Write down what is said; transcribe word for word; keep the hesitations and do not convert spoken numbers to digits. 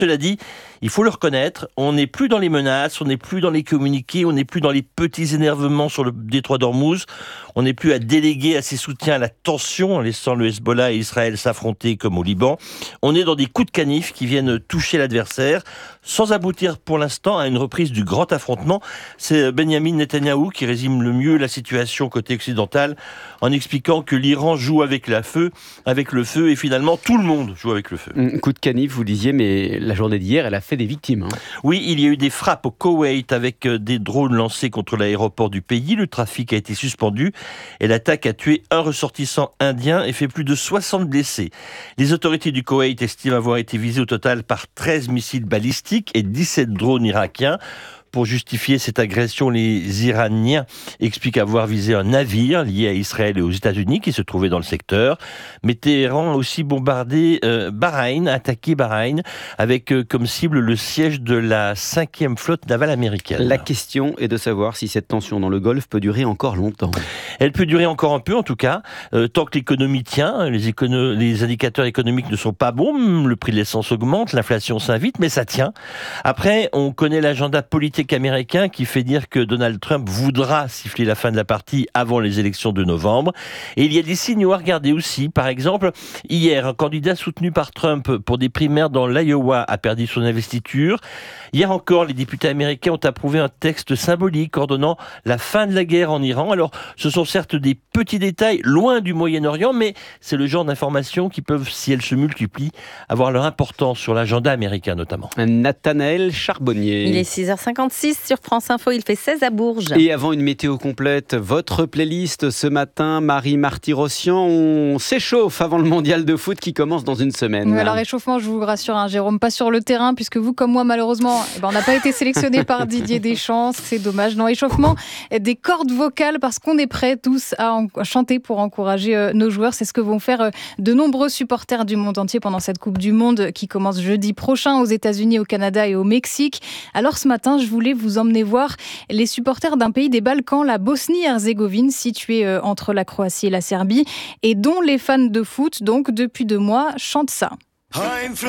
Cela dit, il faut le reconnaître, on n'est plus dans les menaces, on n'est plus dans les communiqués, on n'est plus dans les petits énervements sur le détroit d'Ormuz, on n'est plus à déléguer à ses soutiens la tension en laissant le Hezbollah et Israël s'affronter comme au Liban. On est dans des coups de canif qui viennent toucher l'adversaire, sans aboutir pour l'instant à une reprise du grand affrontement. C'est Benyamin Netanyahou qui résume le mieux la situation côté occidental en expliquant que l'Iran joue avec la feu, avec le feu et finalement tout le monde joue avec le feu. Coup de canif, vous disiez, mais la journée d'hier, elle a fait des victimes. Hein. Oui, il y a eu des frappes au Koweït avec des drones lancés contre l'aéroport du pays. Le trafic a été suspendu et l'attaque a tué un ressortissant indien et fait plus de soixante blessés. Les autorités du Koweït estiment avoir été visées au total par treize missiles balistiques et dix-sept drones irakiens. Pour justifier cette agression, les Iraniens expliquent avoir visé un navire lié à Israël et aux États-Unis qui se trouvait dans le secteur. Mais Téhéran a aussi bombardé euh, Bahreïn, attaqué Bahreïn, avec euh, comme cible le siège de la cinquième flotte navale américaine. La question est de savoir si cette tension dans le Golfe peut durer encore longtemps. Elle peut durer encore un peu, en tout cas, euh, tant que l'économie tient. Les, écono- les indicateurs économiques ne sont pas bons, le prix de l'essence augmente, l'inflation s'invite, mais ça tient. Après, on connaît l'agenda politique américain qui fait dire que Donald Trump voudra siffler la fin de la partie avant les élections de novembre. Et il y a des signaux à regarder aussi. Par exemple, hier, un candidat soutenu par Trump pour des primaires dans l'Iowa a perdu son investiture. Hier encore, les députés américains ont approuvé un texte symbolique ordonnant la fin de la guerre en Iran. Alors, ce sont certes des petits détails loin du Moyen-Orient, mais c'est le genre d'informations qui peuvent, si elles se multiplient, avoir leur importance sur l'agenda américain notamment. Nathanaël Charbonnier. Il est six heures cinquante-six sur France Info, il fait seize à Bourges. Et avant une météo complète, votre playlist ce matin, Marie Marty-Rossian, on s'échauffe avant le mondial de foot qui commence dans une semaine. Alors réchauffement, je vous rassure, hein, Jérôme, pas sur le terrain, puisque vous comme moi, malheureusement, eh ben, on n'a pas été sélectionné par Didier Deschamps, c'est dommage. Non, échauffement, des cordes vocales, parce qu'on est prêts tous à, en- à chanter pour encourager euh, nos joueurs. C'est ce que vont faire euh, de nombreux supporters du monde entier pendant cette Coupe du Monde qui commence jeudi prochain aux États-Unis, au Canada et au Mexique. Alors ce matin, je voulais vous emmener voir les supporters d'un pays des Balkans, la Bosnie-Herzégovine, située euh, entre la Croatie et la Serbie, et dont les fans de foot, donc depuis deux mois, chantent ça.